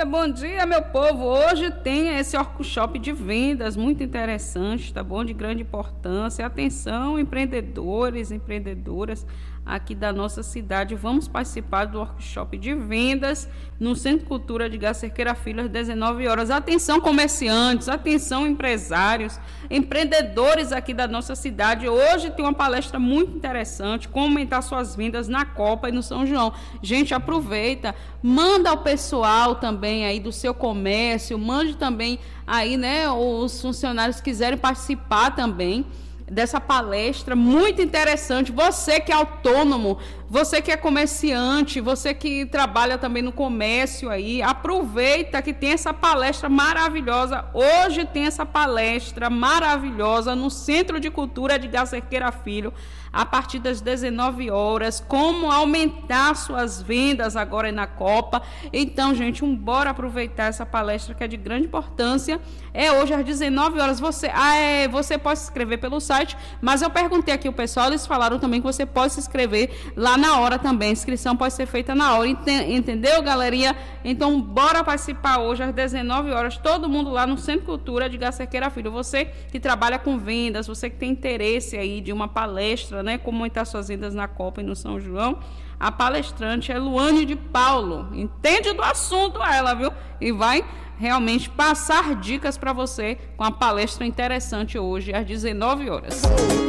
bom dia, meu povo. Hoje tem esse workshop de vendas muito interessante, tá bom? De grande importância. Atenção, empreendedores, empreendedoras aqui da nossa cidade. Vamos participar do workshop de vendas no Centro Cultura de Cerqueira Filho às 19 horas. Atenção, comerciantes, atenção, empresários, empreendedores aqui da nossa cidade. Hoje tem uma palestra muito interessante, como aumentar suas vendas na Copa e no São João. Gente, aproveita, manda ao pessoal também aí do seu comércio, mande também aí, né, os funcionários que quiserem participar também dessa palestra muito interessante. Você que é autônomo, você que é comerciante, você que trabalha também no comércio aí, aproveita que tem essa palestra maravilhosa. Hoje tem essa palestra maravilhosa no Centro de Cultura de Cerqueira Filho, a partir das 19 horas, como aumentar suas vendas agora na Copa. Então, gente, bora aproveitar essa palestra que é de grande importância. É hoje às 19 horas. Você pode se inscrever pelo site, mas eu perguntei aqui o pessoal, eles falaram também que você pode se inscrever lá na hora também. A inscrição pode ser feita na hora. Entendeu, galerinha? Então, bora participar hoje às 19 horas, todo mundo lá no Centro Cultura de Cerqueira Filho. Você que trabalha com vendas, você que tem interesse aí de uma palestra, né, como aumentar suas vendas na Copa e no São João, a palestrante é Luane de Paulo. Entende do assunto ela, viu? E vai realmente passar dicas para você com a palestra interessante hoje às 19 horas.